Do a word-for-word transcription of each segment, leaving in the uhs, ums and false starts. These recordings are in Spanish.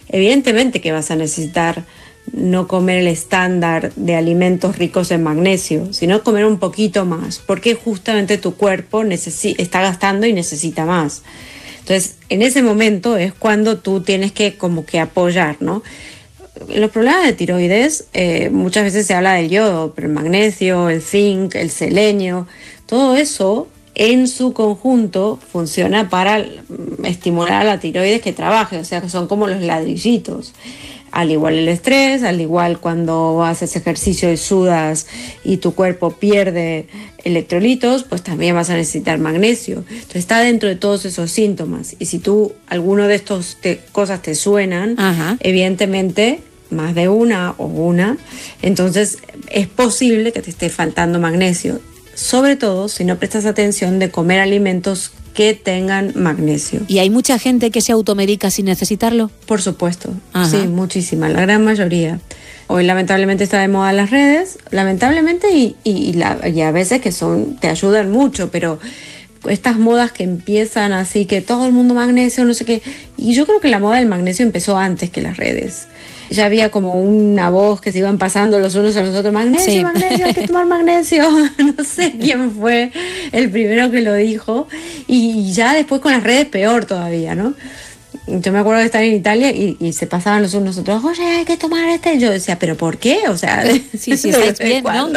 evidentemente que vas a necesitar no comer el estándar de alimentos ricos en magnesio, sino comer un poquito más, porque justamente tu cuerpo necesi- está gastando y necesita más. Entonces, en ese momento es cuando tú tienes que como que apoyar, ¿no? Los problemas de tiroides, eh, muchas veces se habla del yodo, pero el magnesio, el zinc, el selenio, todo eso en su conjunto funciona para estimular a la tiroides que trabaje, o sea que son como los ladrillitos. Al igual el estrés, al igual cuando haces ejercicio y sudas y tu cuerpo pierde electrolitos, pues también vas a necesitar magnesio. Entonces está dentro de todos esos síntomas. Y si tú, alguno de estas cosas te suenan, Ajá. evidentemente, más de una o una, entonces es posible que te esté faltando magnesio. Sobre todo si no prestas atención de comer alimentos que tengan magnesio. ¿Y hay mucha gente que se automedica sin necesitarlo? Por supuesto, Ajá. sí, muchísima, la gran mayoría. Hoy lamentablemente está de moda las redes, lamentablemente, y, y, y, la, y a veces que son te ayudan mucho, pero estas modas que empiezan así, que todo el mundo magnesio, no sé qué, y yo creo que la moda del magnesio empezó antes que las redes. Ya había como una voz que se iban pasando los unos a los otros, magnesio, sí. magnesio, hay que tomar magnesio. No sé quién fue el primero que lo dijo. Y ya después con las redes peor todavía, ¿no? Yo me acuerdo de estar en Italia y, y se pasaban los unos a los otros, oye, hay que tomar este. Y yo decía, ¿pero por qué? O sea, sí, sí, estáis bien, ¿no?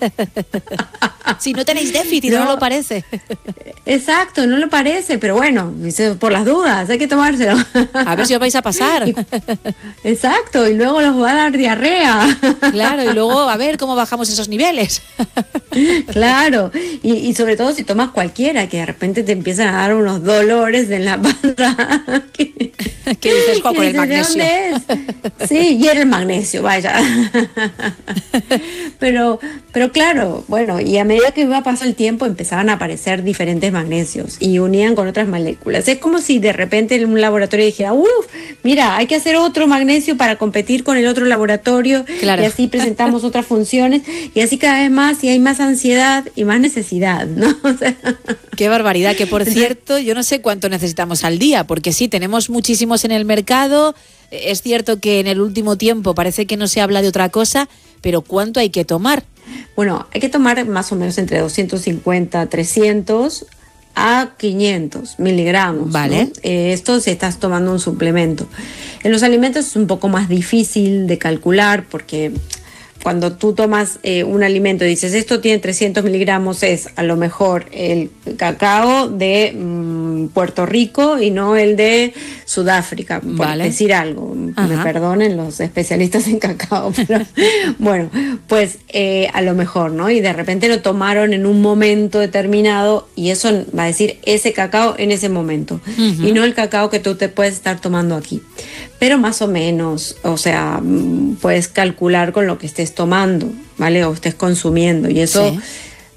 Si no tenéis déficit, no, no lo parece. Exacto, no lo parece, pero bueno, por las dudas, hay que tomárselo. A ver si os vais a pasar. Y, exacto, y luego los va a dar diarrea. Claro, y luego a ver cómo bajamos esos niveles. Claro, y, y sobre todo si tomas cualquiera, que de repente te empiezan a dar unos dolores en la panza. ¿Qué dices, Juan, con el magnesio? ¿De dónde es? Sí, y era el magnesio, vaya. Pero, pero claro, bueno, y a medida que iba a pasar el tiempo empezaban a aparecer diferentes magnesios y unían con otras moléculas. Es como si de repente un laboratorio dijera, uff, mira, hay que hacer otro magnesio para competir con el otro laboratorio, claro. Y así presentamos otras funciones y así cada vez más y hay más ansiedad y más necesidad, ¿no? O sea, qué barbaridad, que por cierto, yo no sé cuánto necesitamos al día, porque sí, tenemos muchísimos en el mercado. Es cierto que en el último tiempo parece que no se habla de otra cosa, pero ¿cuánto hay que tomar? Bueno, hay que tomar más o menos entre doscientos cincuenta, trescientos a quinientos miligramos. Vale. ¿no? Eh, esto si estás tomando un suplemento. En los alimentos es un poco más difícil de calcular porque cuando tú tomas eh, un alimento y dices esto tiene trescientos miligramos, es a lo mejor el cacao de mmm, Puerto Rico y no el de Sudáfrica, por vale. decir algo. Ajá. Me perdonen los especialistas en cacao, pero bueno, pues eh, a lo mejor, ¿no? Y de repente lo tomaron en un momento determinado y eso va a decir ese cacao en ese momento, uh-huh. y no el cacao que tú te puedes estar tomando aquí. Pero más o menos, o sea, puedes calcular con lo que estés tomando, ¿vale? O estés consumiendo. Y eso sí.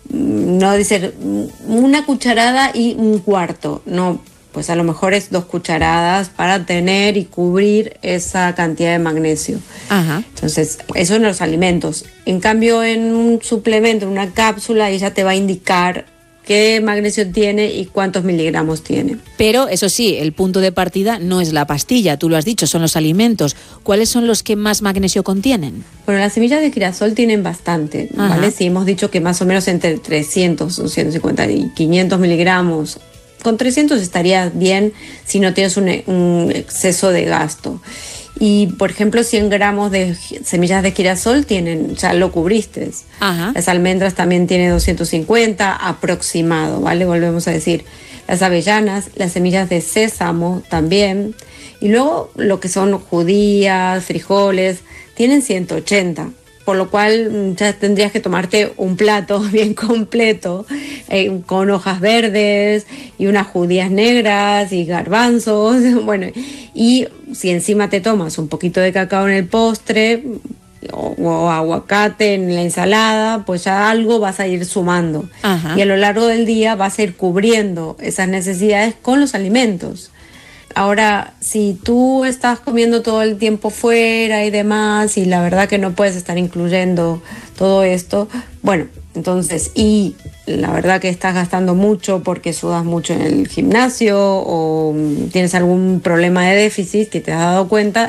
No dice una cucharada y un cuarto, no, pues a lo mejor es dos cucharadas para tener y cubrir esa cantidad de magnesio. Ajá. Entonces, eso en los alimentos. En cambio, en un suplemento, en una cápsula, ella te va a indicar qué magnesio tiene y cuántos miligramos tiene. Pero eso sí, el punto de partida no es la pastilla, tú lo has dicho, son los alimentos. ¿Cuáles son los que más magnesio contienen? Bueno, las semillas de girasol tienen bastante, Ajá. ¿vale? Sí, hemos dicho que más o menos entre trescientos, ciento cincuenta y quinientos miligramos. Con trescientos estaría bien si no tienes un, un exceso de gasto. Y, por ejemplo, cien gramos de semillas de girasol tienen, ya lo cubriste. Ajá. Las almendras también tienen doscientos cincuenta aproximado, ¿vale? Volvemos a decir. Las avellanas, las semillas de sésamo también. Y luego lo que son judías, frijoles, tienen ciento ochenta. Por lo cual ya tendrías que tomarte un plato bien completo eh, con hojas verdes y unas judías negras y garbanzos. Bueno, y si encima te tomas un poquito de cacao en el postre o, o aguacate en la ensalada, pues ya algo vas a ir sumando. Ajá. Y a lo largo del día vas a ir cubriendo esas necesidades con los alimentos. Ahora, si tú estás comiendo todo el tiempo fuera y demás, y la verdad que no puedes estar incluyendo todo esto, bueno, entonces, y la verdad que estás gastando mucho porque sudas mucho en el gimnasio o tienes algún problema de déficit que te has dado cuenta,